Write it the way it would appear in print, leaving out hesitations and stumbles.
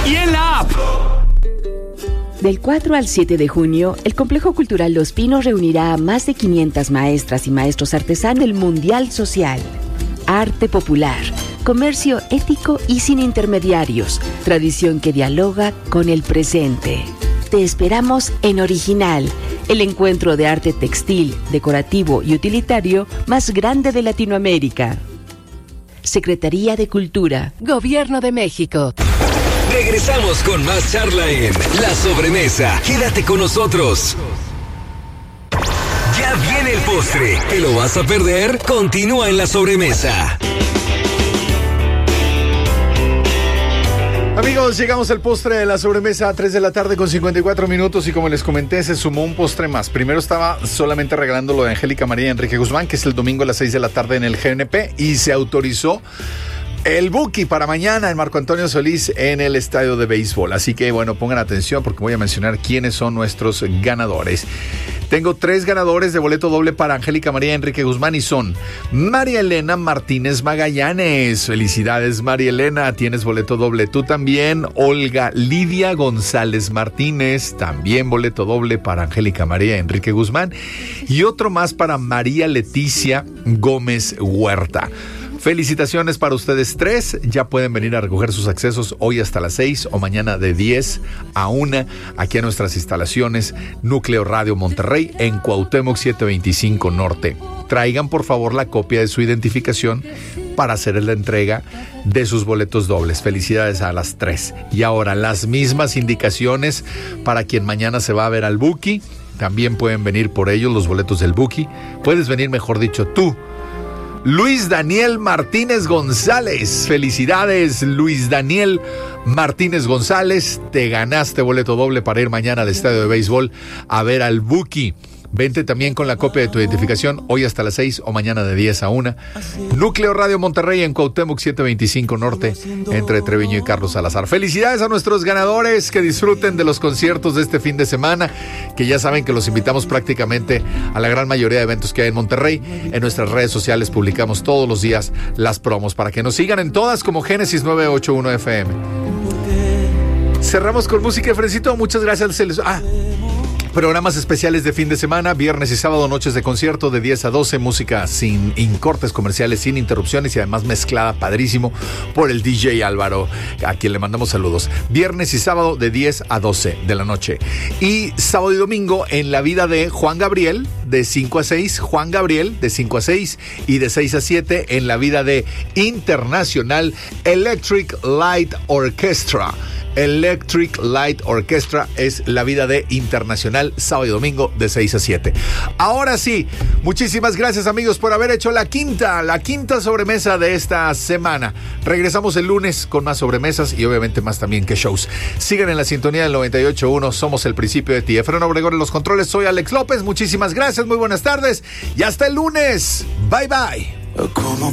y en la app. Del 4 al 7 de junio, el Complejo Cultural Los Pinos reunirá a más de 500 maestras y maestros artesanos del Mundial Social. Arte popular, comercio ético y sin intermediarios, tradición que dialoga con el presente. Te esperamos en Original, el encuentro de arte textil, decorativo y utilitario más grande de Latinoamérica. Secretaría de Cultura, Gobierno de México. Regresamos con más charla en La Sobremesa. Quédate con nosotros. Ya viene el postre. ¿Te lo vas a perder? Continúa en La Sobremesa. Amigos, llegamos al postre de La Sobremesa a 3 de la tarde con 54 minutos y como les comenté, se sumó un postre más. Primero estaba solamente regalando lo de Angélica María y Enrique Guzmán, que es el domingo a las 6 de la tarde en el GNP, y se autorizó el Buki para mañana en Marco Antonio Solís en el estadio de béisbol. Así que bueno, pongan atención porque voy a mencionar quiénes son nuestros ganadores. Tengo 3 ganadores de boleto doble para Angélica María y Enrique Guzmán y son María Elena Martínez Magallanes. Felicidades, María Elena, tienes boleto doble. Tú también. Olga Lidia González Martínez, también boleto doble para Angélica María y Enrique Guzmán. Y otro más para María Leticia Gómez Huerta. Felicitaciones para ustedes 3. Ya pueden venir a recoger sus accesos hoy hasta las 6 o mañana de 10 a 1 aquí a nuestras instalaciones Núcleo Radio Monterrey en Cuauhtémoc 725 Norte. Traigan por favor la copia de su identificación para hacer la entrega de sus boletos dobles. Felicidades a las 3. Y ahora las mismas indicaciones para quien mañana se va a ver al Buki. También pueden venir por ellos los boletos del Buki. Puedes venir, mejor dicho, tú. Luis Daniel Martínez González. Felicidades, Luis Daniel Martínez González. Te ganaste boleto doble para ir mañana al estadio de béisbol a ver al Buki. Vente también con la copia de tu identificación hoy hasta las 6 o mañana de 10 a 1. Núcleo Radio Monterrey en Cuauhtémoc 725 Norte entre Treviño y Carlos Salazar. Felicidades a nuestros ganadores, que disfruten de los conciertos de este fin de semana, que ya saben que los invitamos prácticamente a la gran mayoría de eventos que hay en Monterrey. En nuestras redes sociales publicamos todos los días las promos para que nos sigan en todas como Génesis 981 FM. Cerramos con música de Frencito. Muchas gracias. Programas especiales de fin de semana, viernes y sábado, noches de concierto de 10 a 12, música sin cortes comerciales, sin interrupciones y además mezclada padrísimo por el DJ Álvaro, a quien le mandamos saludos. Viernes y sábado de 10 a 12 de la noche. Y sábado y domingo en la vida de Juan Gabriel de 5 a 6, Juan Gabriel de 5 a 6 y de 6 a 7 en la vida de Internacional Electric Light Orchestra. Electric Light Orchestra es la vida de Internacional, sábado y domingo de 6 a 7. Ahora sí, muchísimas gracias amigos por haber hecho la quinta sobremesa de esta semana. Regresamos el lunes con más sobremesas y obviamente más también que shows. Sigan en la sintonía del 98.1, somos el principio de ti. Efraín Obregón en los controles, soy Alex López, muchísimas gracias, muy buenas tardes y hasta el lunes. Bye bye.